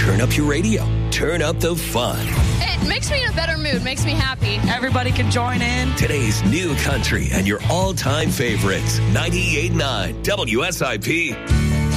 turn up your radio. Turn up the fun. It makes me in a better mood, makes me happy. Everybody can join in. Today's new country and your all-time favorites. 98.9 WSIP.